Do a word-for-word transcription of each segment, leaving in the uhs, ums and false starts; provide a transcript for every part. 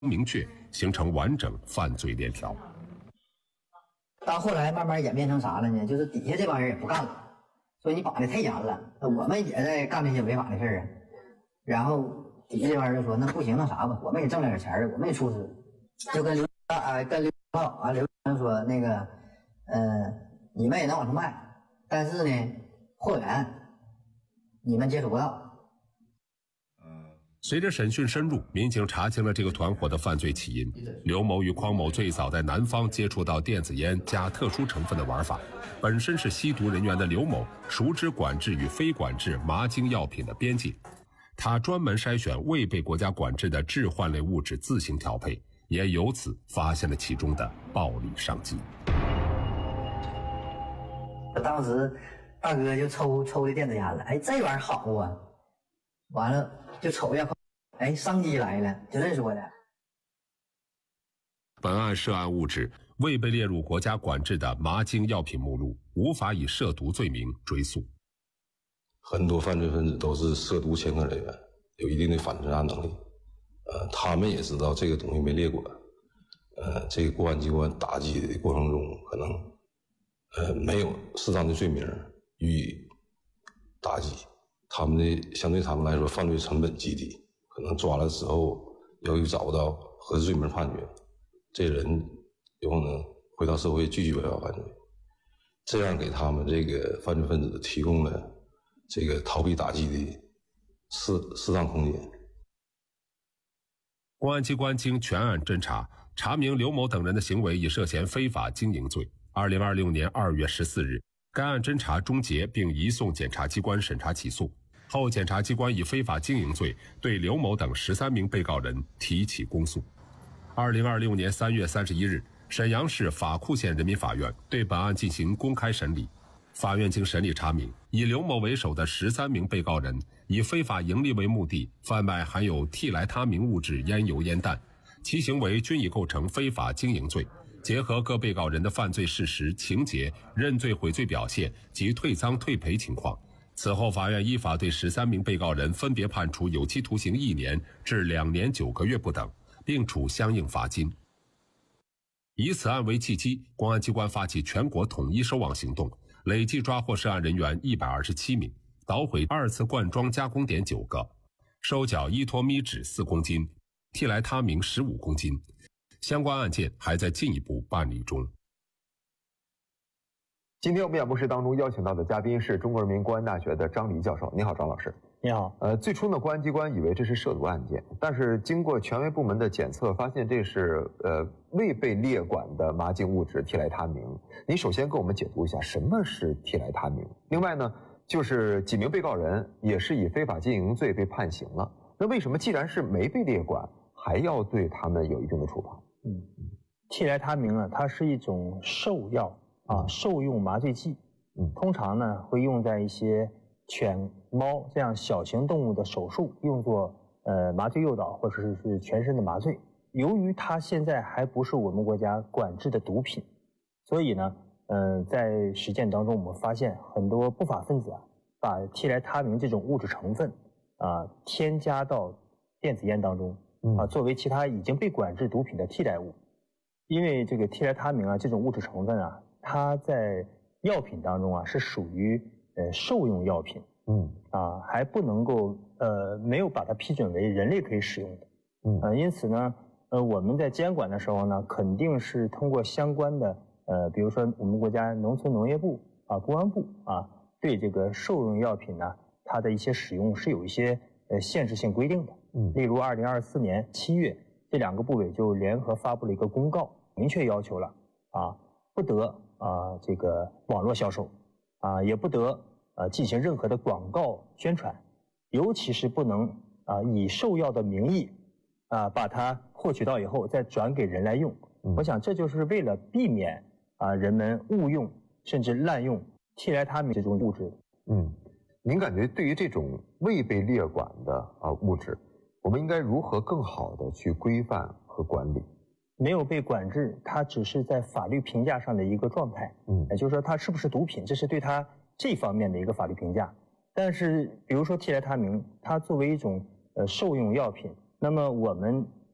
明确，形成完整犯罪链条。 到后来慢慢演变成啥了呢？就是底下这帮人也不干了，说你把的太严了，我们也在干这些违法的事儿啊。然后底下这帮人就说，那不行，那啥吧，我们也挣了点钱儿，我们也出资，就跟刘啊跟刘涛啊刘说那个，呃，你们也能往出卖，但是呢，货源你们接触不到。 随着审讯深入，民警查清了这个团伙的犯罪起因。刘某与匡某最早在南方接触到电子烟加特殊成分的玩法，本身是吸毒人员的刘某熟知管制与非管制麻精药品的边界，他专门筛选未被国家管制的致幻类物质自行调配，也由此发现了其中的暴利商机。 当时大哥就抽抽的电子烟了，哎，这玩意儿好啊，完了就瞅一下，哎，商机来了，就认识我了。 本案涉案物质未被列入国家管制的麻精药品目录，无法以涉毒罪名追诉。 很多犯罪分子都是涉毒前科人员，有一定的反侦查能力。呃，他们也知道这个东西没列管，呃，这个公安机关打击的过程中，可能呃没有适当的罪名予以打击。他们的相对他们来说，犯罪成本极低，可能抓了之后，由于找不到合适罪名判决，这人有可能回到社会继续违法犯罪，这样给他们这个犯罪分子提供了这个逃避打击的适适当空间。 公安机关经全案侦查，查明刘某等人的行为已涉嫌非法经营罪。二零二六年二月十四日，该案侦查终结，并移送检察机关审查起诉。后检察机关以非法经营罪对刘某等十三名被告人提起公诉。二零二六年三月三十一日，沈阳市法库县人民法院对本案进行公开审理。法院经审理查明，以刘某为首的十三名被告人以非法盈利为目的，贩卖含有替来他明物质烟油烟弹，其行为均已构成非法经营罪。结合各被告人的犯罪事实、情节、认罪悔罪表现及退赃退赔情况，此后法院依法对十三名被告人分别判处有期徒刑一年至两年九个月不等，并处相应罚金。以此案为契机，公安机关发起全国统一收网行动，累计抓获涉案人员一百二十七名，捣毁二次灌装加工点九个，收缴依托咪酯四公斤，替来他明十五公斤。相关案件还在进一步办理中。 今天我们演播室当中邀请到的嘉宾是中国人民公安大学的张黎教授。你好，张老师。 你好。 呃，最初呢，公安机关以为这是涉毒案件，但是经过权威部门的检测，发现这是呃未被列管的麻精物质替来他明。您首先给我们解读一下什么是替来他明。另外呢，就是几名被告人也是以非法经营罪被判刑了。那为什么既然是没被列管，还要对他们有一定的处罚？ 嗯，替来他明啊，它是一种兽药啊，兽用麻醉剂。嗯，通常呢会用在一些犬、猫这样小型动物的手术，用作呃麻醉诱导或者是是全身的麻醉。由于它现在还不是我们国家管制的毒品，所以呢，呃，在实践当中我们发现很多不法分子啊，把替来他明这种物质成分啊添加到电子烟当中。啊，作为其他已经被管制毒品的替代物。因为这个替来他明啊这种物质成分啊，它在药品当中啊是属于呃兽用药品，嗯啊还不能够呃没有把它批准为人类可以使用的，嗯呃因此呢呃我们在监管的时候呢，肯定是通过相关的呃比如说我们国家农村农业部啊公安部啊对这个兽用药品呢它的一些使用是有一些呃限制性规定的。嗯，例如二零二四年七月，这两个部委就联合发布了一个公告，明确要求了啊，不得啊这个网络销售，啊也不得呃进行任何的广告宣传，尤其是不能啊以兽药的名义啊把它获取到以后再转给人来用。嗯、我想这就是为了避免啊人们误用甚至滥用替来他明这种物质。 嗯，您感觉对于这种未被列管的啊物质，我们应该如何更好的去规范和管理？ 没有被管制，它只是在法律评价上的一个状态，嗯，也就是说它是不是毒品，这是对它这方面的一个法律评价。但是，比如说替来他明，它作为一种呃兽用药品，那么我们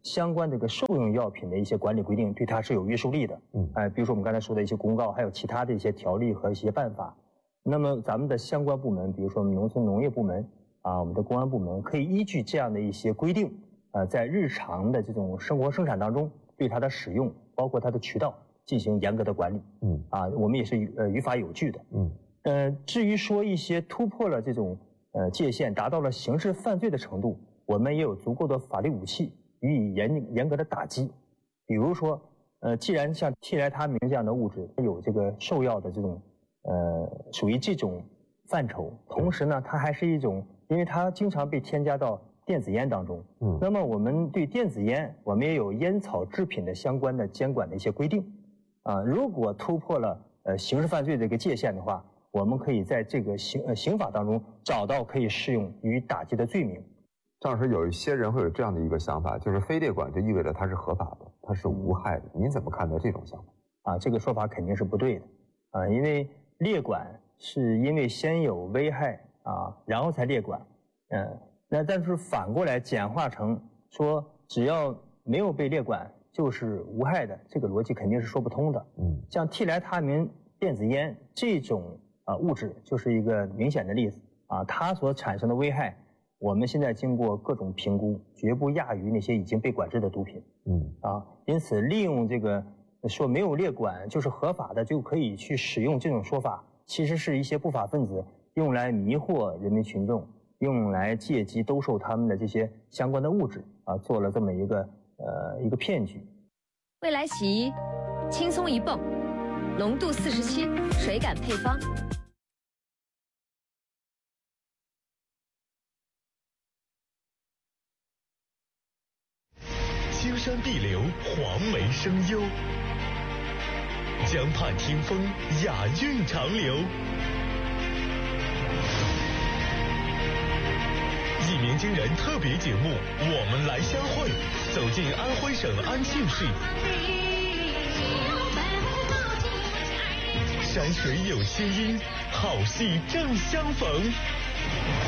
相关这个受用药品的一些管理规定对它是有约束力的。嗯，哎，比如说我们刚才说的一些公告，还有其他的一些条例和一些办法。那么咱们的相关部门，比如说我们农村农业部门啊，我们的公安部门，可以依据这样的一些规定，呃，在日常的这种生活生产当中，对它的使用，包括它的渠道进行严格的管理。嗯，啊，我们也是呃于法有据的。嗯，呃，至于说一些突破了这种呃界限，达到了刑事犯罪的程度，我们也有足够的法律武器予以严严格的打击。比如说，呃，既然像替来他明这样的物质有这个受药的这种呃属于这种范畴，同时呢，它还是一种，因为它经常被添加到电子烟当中。嗯，那么我们对电子烟，我们也有烟草制品的相关的监管的一些规定。啊，如果突破了呃刑事犯罪的一个界限的话，我们可以在这个刑呃刑法当中找到可以适用予以打击的罪名。 张老师，有一些人会有这样的一个想法，就是非列管就意味着它是合法的，它是无害的。您怎么看待这种想法？ 啊，这个说法肯定是不对的。啊，因为列管是因为先有危害啊，然后才列管。嗯，那但是反过来简化成说，只要没有被列管就是无害的，这个逻辑肯定是说不通的。嗯，像替来他明电子烟这种啊物质就是一个明显的例子啊，它所产生的危害，我们现在经过各种评估，绝不亚于那些已经被管制的毒品。嗯，啊，因此利用这个说没有列管就是合法的就可以去使用这种说法，其实是一些不法分子用来迷惑人民群众，用来借机兜售他们的这些相关的物质啊，做了这么一个呃一个骗局。 未来洗衣，轻松一泵，浓度四十七，水感配方。 青山碧流，黄梅生优；江畔听风，雅韵长流。一鸣惊人特别节目，我们来相会，走进安徽省安庆市。山水有清音，好戏正相逢。